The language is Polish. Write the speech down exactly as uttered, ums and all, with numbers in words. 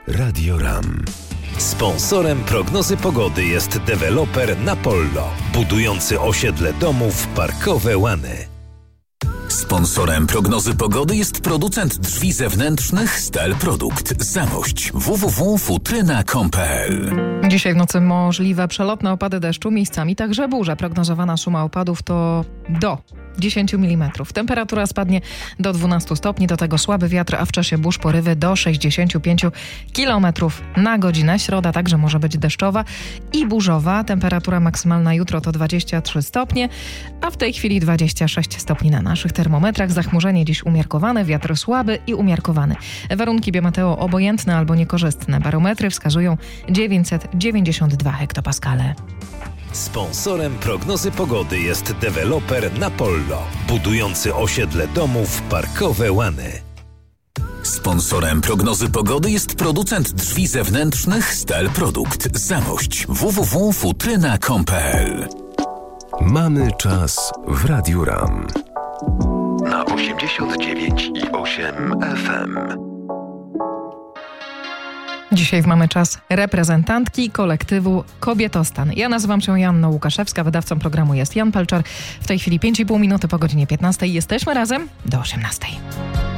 Radio RAM. Sponsorem prognozy pogody jest deweloper Napollo, budujący osiedle domów Parkowe Łany. Sponsorem prognozy pogody jest producent drzwi zewnętrznych Stel Produkt. Zamość w w w kropka futryna kropka com kropka p l. Dzisiaj w nocy możliwe przelotne opady deszczu, miejscami także burze. Prognozowana suma opadów to do dziesięć milimetrów. Temperatura spadnie do dwunastu stopni, do tego słaby wiatr, a w czasie burz porywy do sześćdziesięciu pięciu kilometrów na godzinę. Środa także może być deszczowa i burzowa. Temperatura maksymalna jutro to dwadzieścia trzy stopnie, a w tej chwili dwadzieścia sześć stopni na naszych termometrach. Zachmurzenie dziś umiarkowane, wiatr słaby i umiarkowany. Warunki biometeo obojętne albo niekorzystne. Barometry wskazują dziewięćset dziewięćdziesiąt dwa hektopaskale. Sponsorem prognozy pogody jest deweloper Napollo, budujący osiedle domów Parkowe Łany. Sponsorem prognozy pogody jest producent drzwi zewnętrznych Stel Produkt. Zamość w w w kropka futryna kropka com kropka p l. Mamy czas w Radiu RAM. Na osiemdziesiąt dziewięć i osiem F M. Dzisiaj mamy czas reprezentantki kolektywu Kobietostan. Ja nazywam się Joanna Łukaszewska, wydawcą programu jest Jan Pelczar. W tej chwili pięć i pół minuty po godzinie piętnastej. Jesteśmy razem do osiemnastej.